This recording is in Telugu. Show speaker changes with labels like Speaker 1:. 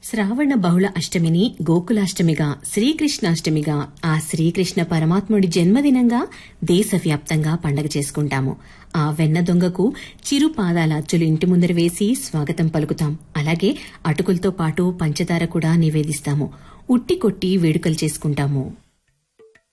Speaker 1: శ్రావణ బహుళ అష్టమిని గోకులాష్టమిగా, శ్రీకృష్ణాష్టమిగా, ఆ శ్రీకృష్ణ పరమాత్ముడి జన్మదినంగా దేశవ్యాప్తంగా పండగ చేసుకుంటాము. ఆ వెన్న దొంగకు చిరు పాదాల అచ్చులు ఇంటి ముందర వేసి స్వాగతం పలుకుతాం. అలాగే అటుకులతో పాటు పంచదార కూడా నివేదిస్తాము. ఉట్టి కొట్టి వేడుకలు చేసుకుంటాము.